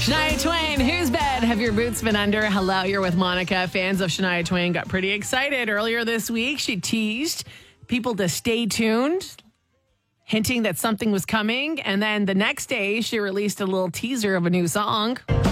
Shania Twain, whose bed have your boots been under? Hello, you're with Monica. Fans of Shania Twain got pretty excited earlier this week. She teased people to stay tuned, hinting that something was coming. And then the next day, she released a little teaser of a new song.